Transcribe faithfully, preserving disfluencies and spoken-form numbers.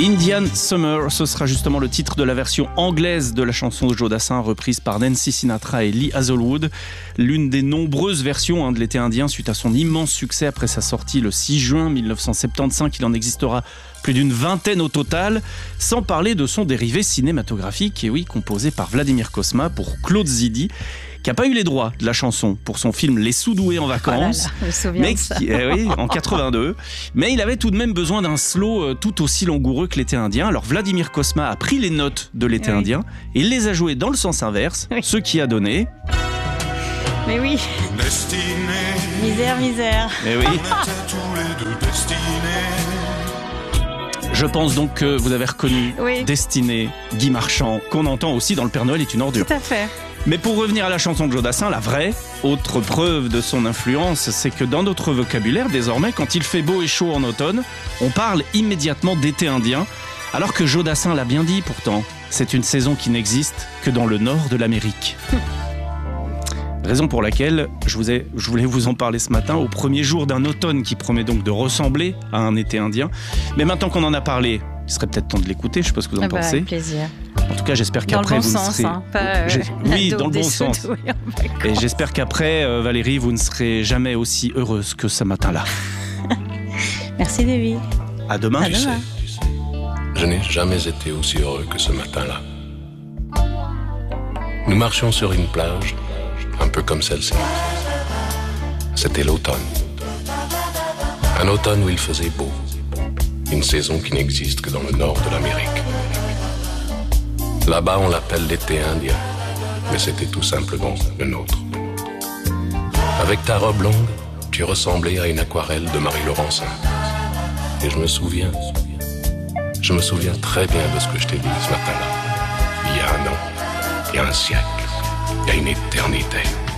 Indian Summer, ce sera justement le titre de la version anglaise de la chanson de Joe Dassin, reprise par Nancy Sinatra et Lee Hazlewood. L'une des nombreuses versions hein, de l'été indien suite à son immense succès après sa sortie le six juin mille neuf cent soixante-quinze. Il en existera plus d'une vingtaine au total, sans parler de son dérivé cinématographique, et oui, composé par Vladimir Cosma pour Claude Zidi, qui n'a pas eu les droits de la chanson pour son film Les Sous-doués en vacances, oh là là, je me souviens mais de ça. qui, eh oui, en quatre-vingt-deux. Mais il avait tout de même besoin d'un slow euh, tout aussi langoureux que l'été indien. Alors Vladimir Cosma a pris les notes de l'été oui. indien et il les a jouées dans le sens inverse, oui. ce qui a donné... Mais oui, Destinés, misère, misère. Eh oui. on était tous les deux destinés. Je pense donc que vous avez reconnu Oui. Destinée, Guy Marchand, qu'on entend aussi dans Le Père Noël est une ordure. Tout à fait. Mais pour revenir à la chanson de Joe Dassin, la vraie, autre preuve de son influence, c'est que dans notre vocabulaire, désormais, quand il fait beau et chaud en automne, on parle immédiatement d'été indien, alors que Joe Dassin l'a bien dit pourtant, c'est une saison qui n'existe que dans le nord de l'Amérique. Raison pour laquelle je, vous ai, je voulais vous en parler ce matin, au premier jour d'un automne qui promet donc de ressembler à un été indien. Mais maintenant qu'on en a parlé, il serait peut-être temps de l'écouter, je sais pas ce que vous en Ah bah, pensez. avec plaisir. En tout cas, j'espère Dans le qu'après bon vous sens, ne serez... hein, pas euh, J'ai- la Oui, daube dans le des bon sens. Sous-doués en vacances. Et j'espère qu'après, euh, Valérie, vous ne serez jamais aussi heureuse que ce matin-là. Merci David. À demain. À demain. Je n'ai jamais été aussi heureux que ce matin-là. Nous marchions sur une plage, un peu comme celle-ci. C'était l'automne. Un automne où il faisait beau. Une saison qui n'existe que dans le nord de l'Amérique. Là-bas, on l'appelle l'été indien, mais c'était tout simplement le nôtre. Avec ta robe longue, tu ressemblais à une aquarelle de Marie Laurencin. Et je me souviens, je me souviens très bien de ce que je t'ai dit ce matin-là. Il y a un an, il y a un siècle, il y a une éternité.